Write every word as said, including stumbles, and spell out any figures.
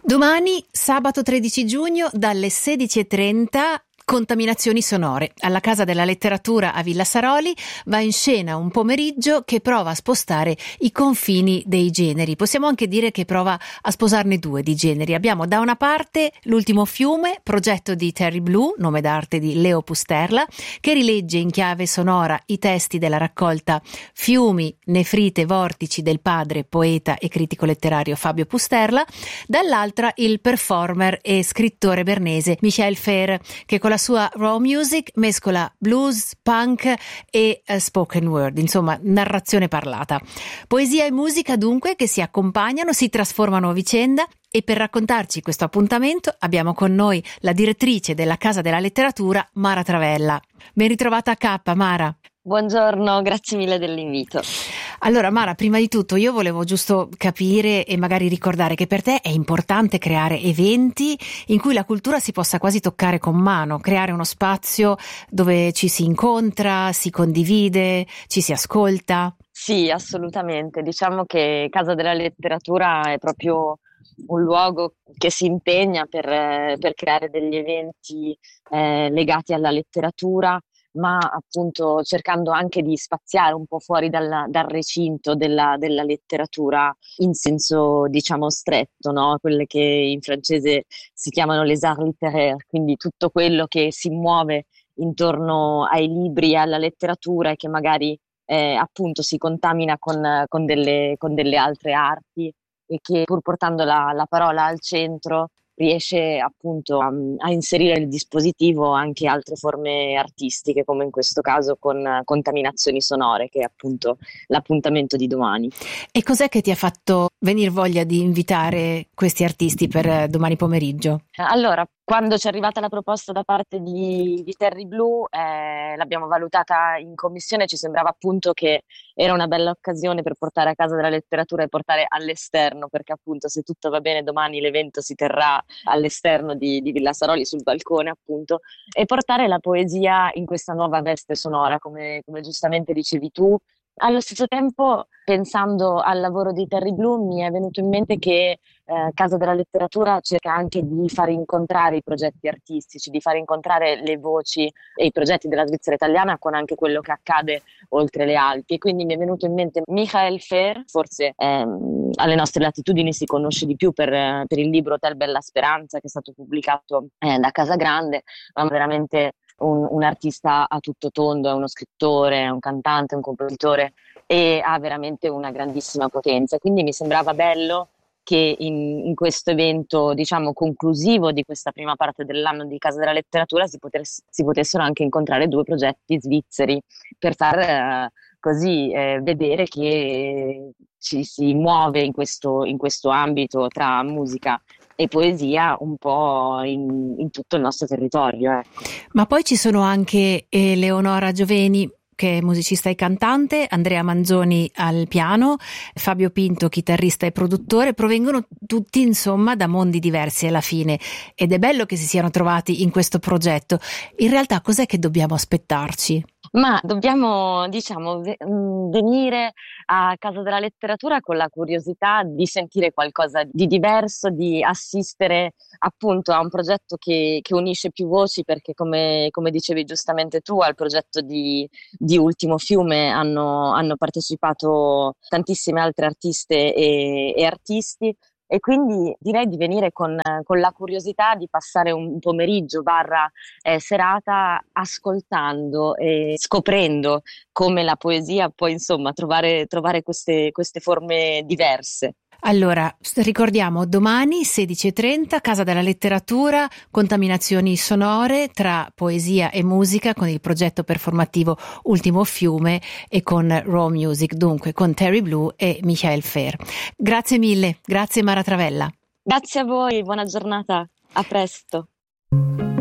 Domani, sabato tredici giugno, dalle sedici e trenta, Contaminazioni sonore. Alla Casa della Letteratura a Villa Saroli va in scena un pomeriggio che prova a spostare i confini dei generi. Possiamo anche dire che prova a sposarne due di generi. Abbiamo da una parte L'ultimo fiume, progetto di Terry Blue, nome d'arte di Leo Pusterla, che rilegge in chiave sonora i testi della raccolta Fiumi, nefrite, vortici del padre, poeta e critico letterario Fabio Pusterla. Dall'altra il performer e scrittore bernese Michael Fair, che con la sua raw music mescola blues, punk e uh, spoken word, insomma narrazione parlata. Poesia e musica dunque che si accompagnano, si trasformano a vicenda, e per raccontarci questo appuntamento abbiamo con noi la direttrice della Casa della Letteratura, Mara Travella. Ben ritrovata a K, Mara. Buongiorno, grazie mille dell'invito. Allora Mara, prima di tutto io volevo giusto capire e magari ricordare che per te è importante creare eventi in cui la cultura si possa quasi toccare con mano, creare uno spazio dove ci si incontra, si condivide, ci si ascolta. Sì, assolutamente. Diciamo che Casa della Letteratura è proprio un luogo che si impegna per, eh, per creare degli eventi eh, legati alla letteratura, ma appunto cercando anche di spaziare un po' fuori dal, dal recinto della, della letteratura in senso diciamo stretto, no? Quelle che in francese si chiamano les arts littéraires, quindi tutto quello che si muove intorno ai libri e alla letteratura e che magari eh, appunto si contamina con, con, delle, con delle altre arti e che pur portando la, la parola al centro riesce appunto a, a inserire nel dispositivo anche altre forme artistiche, come in questo caso con Contaminazioni sonore, che è appunto l'appuntamento di domani. E cos'è che ti ha fatto venire voglia di invitare questi artisti per domani pomeriggio? Allora, quando ci è arrivata la proposta da parte di, di Terry Blue, eh, l'abbiamo valutata in commissione, ci sembrava appunto che era una bella occasione per portare a Casa della Letteratura e portare all'esterno, perché appunto se tutto va bene domani l'evento si terrà all'esterno di, di Villa Saroli, sul balcone appunto, e portare la poesia in questa nuova veste sonora, come, come giustamente dicevi tu. Allo stesso tempo, pensando al lavoro di Terry Blue, mi è venuto in mente che eh, Casa della Letteratura cerca anche di far incontrare i progetti artistici, di far incontrare le voci e i progetti della Svizzera italiana con anche quello che accade oltre le Alpi. E quindi mi è venuto in mente Michael Fair, forse ehm, alle nostre latitudini si conosce di più per, eh, per il libro Hotel Bella Speranza, che è stato pubblicato eh, da Casa Grande, ma veramente Un, un artista a tutto tondo, è uno scrittore, è un cantante, un compositore e ha veramente una grandissima potenza. Quindi mi sembrava bello che in, in questo evento, diciamo, conclusivo di questa prima parte dell'anno di Casa della Letteratura si, potesse, si potessero anche incontrare due progetti svizzeri per far eh, così eh, vedere che ci si muove in questo, in questo ambito tra musica e poesia un po' in, in tutto il nostro territorio. Ecco. Ma poi ci sono anche Eleonora Gioveni, che è musicista e cantante, Andrea Manzoni al piano, Fabio Pinto, chitarrista e produttore. Provengono tutti insomma da mondi diversi alla fine, ed è bello che si siano trovati in questo progetto. In realtà cos'è che dobbiamo aspettarci? Ma dobbiamo, diciamo, venire a Casa della Letteratura con la curiosità di sentire qualcosa di diverso, di assistere appunto a un progetto che, che unisce più voci, perché come, come dicevi giustamente tu, al progetto di, di Ultimo Fiume hanno, hanno partecipato tantissime altre artiste e, e artisti. E quindi direi di venire con, con la curiosità di passare un pomeriggio barra eh, serata ascoltando e scoprendo come la poesia può insomma trovare, trovare queste, queste forme diverse. Allora, ricordiamo domani sedici e trenta, Casa della Letteratura, Contaminazioni sonore tra poesia e musica con il progetto performativo Ultimo Fiume e con Raw Music, dunque con Terry Blue e Michael Fair. Grazie mille, grazie Mara Travella. Grazie a voi, buona giornata, a presto.